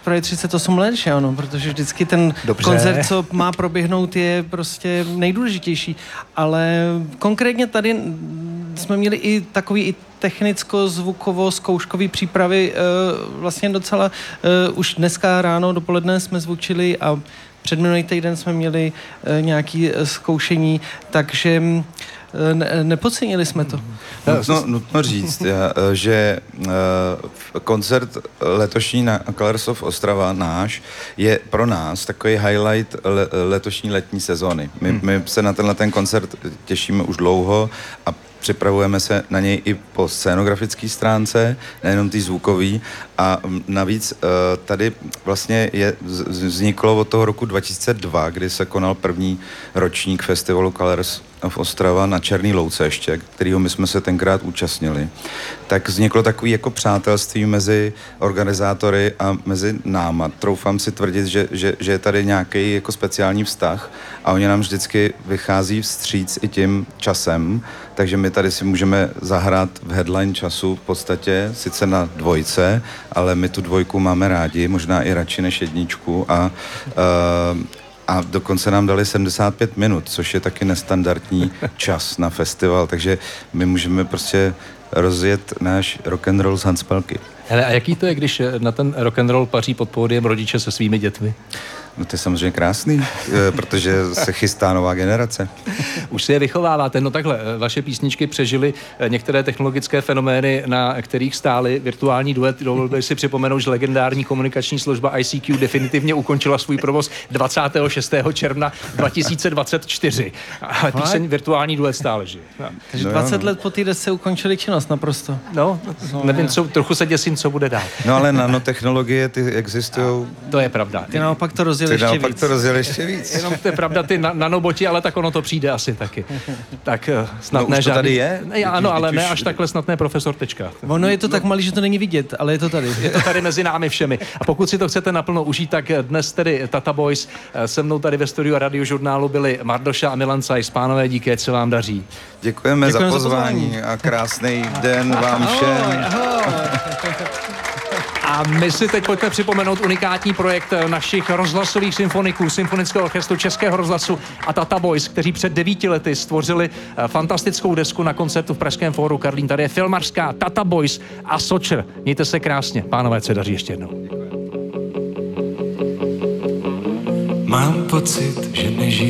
právě 38 let, že ano, protože vždycky ten koncert, co má proběhnout, je prostě nejdůležitější. Ale konkrétně tady jsme měli i takový technicko-zvukovo-zkouškový přípravy vlastně docela už dneska ráno, dopoledne jsme zvučili a předminulý týden jsme měli nějaké zkoušení, takže nepodcenili jsme to. Nutno říct, že koncert letošní na Colors of Ostrava náš je pro nás takový highlight letošní letní sezóny. My se na ten koncert těšíme už dlouho a připravujeme se na něj i po scénografické stránce, nejenom ty zvukový. A navíc tady vlastně vzniklo od toho roku 2002, kdy se konal první ročník festivalu Colors of Ostrava na Černý Louce ještě, kterýho my jsme se tenkrát účastnili. Tak vzniklo takový jako přátelství mezi organizátory a mezi náma. Troufám si tvrdit, že je tady nějaký jako speciální vztah a oni nám vždycky vychází vstříc i tím časem, takže my tady si můžeme zahrát v headline času v podstatě, sice na dvojce, ale my tu dvojku máme rádi, možná i radši než jedničku a dokonce nám dali 75 minut, což je taky nestandardní čas na festival, takže my můžeme prostě rozjet náš rock'n'roll z Hanspalky. Hele, a jaký to je, když na ten rock'n'roll paří pod pódiem rodiče se svými dětmi? No to je samozřejmě krásný, protože se chystá nová generace. Už si je vychováváte. No takhle, vaše písničky přežily některé technologické fenomény, na kterých stály virtuální duet. Dovolil bych si připomenout, že legendární komunikační služba ICQ definitivně ukončila svůj provoz 26. června 2024. A píseň virtuální duet stále žije. No. Takže 20 let po té desce ukončili činnost naprosto. No, nevím, trochu se děsím, co bude dál. No ale nanotechnologie, ty existují. To je pravda. Ty naopak to rozjeli ještě víc. Jenom to je pravda, ty nanoboti, ale tak ono to přijde asi taky. Tak snad ne už to žádný... tady je? Ano, ale ne až takhle snad ne profesor Tečka. Ono je to tak malý, že to není vidět, ale je to tady. Je to tady mezi námi všemi. A pokud si to chcete naplno užít, tak dnes tedy Tata Boys se mnou tady ve studiu Radiožurnálu byli Mardoša a Milan Cajs. Pánové, díky, ať se vám daří. Děkujeme za pozvání a krásný den vám všem. A my si teď pojďme připomenout unikátní projekt našich rozhlasových symfoniků, Symfonického orchestru Českého rozhlasu a Tata Boys, kteří před 9 lety stvořili fantastickou desku na koncertu v Pražském fóru Karlín. Tady je filmařská Tata Boys a Sočr. Mějte se krásně. Pánové, se daří ještě jednou. Mám pocit, že nežiju.